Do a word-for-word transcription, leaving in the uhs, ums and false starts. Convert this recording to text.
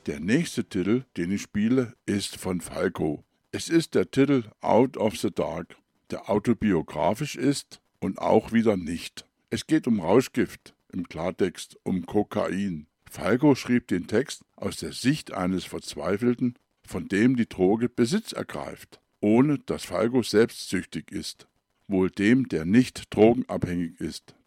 Der nächste Titel, den ich spiele, ist von Falco. Es ist der Titel Out of the Dark, der autobiografisch ist und auch wieder nicht. Es geht um Rauschgift, im Klartext um Kokain. Falco schrieb den Text aus der Sicht eines Verzweifelten, von dem die Droge Besitz ergreift, ohne dass Falco selbst süchtig ist. Wohl dem, der nicht drogenabhängig ist.